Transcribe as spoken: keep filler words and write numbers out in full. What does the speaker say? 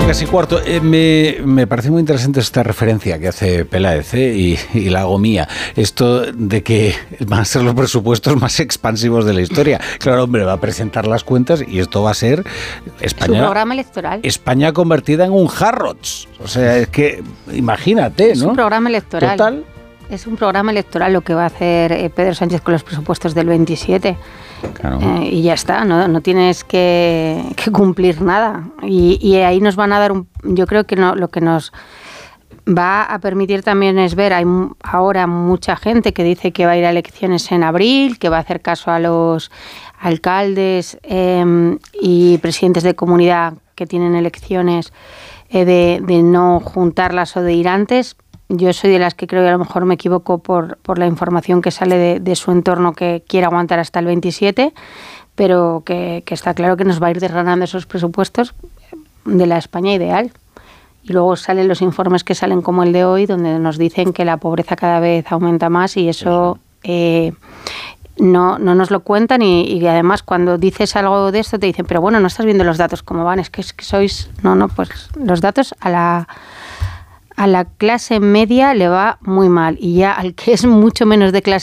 casi cuarto. Eh, me, me parece muy interesante esta referencia que hace Peláez, ¿eh? y, y la hago mía. Esto de que van a ser los presupuestos más expansivos de la historia. Claro, hombre, va a presentar las cuentas y esto va a ser España. Su programa electoral. España convertida en un Harrods. O sea, es que imagínate, ¿no? Es un programa electoral. Total. Es un programa electoral lo que va a hacer eh, Pedro Sánchez con los presupuestos del veintisiete. Claro. Eh, y ya está, no, no tienes que, que cumplir nada. Y, y ahí nos van a dar un... Yo creo que no, lo que nos va a permitir también es ver, hay ahora mucha gente que dice que va a ir a elecciones en abril, que va a hacer caso a los alcaldes eh, y presidentes de comunidad que tienen elecciones eh, de, de no juntarlas o de ir antes. Yo soy de las que creo que a lo mejor me equivoco por, por la información que sale de, de su entorno, que quiere aguantar hasta el veintisiete, pero que, que está claro que nos va a ir desgranando esos presupuestos de la España ideal. Y luego salen los informes que salen como el de hoy, donde nos dicen que la pobreza cada vez aumenta más y eso eh, no, no nos lo cuentan y, y además cuando dices algo de esto te dicen, pero bueno, no estás viendo los datos cómo van, es que, es que sois... No, no, pues los datos a la... A la clase media le va muy mal y ya al que es mucho menos de clase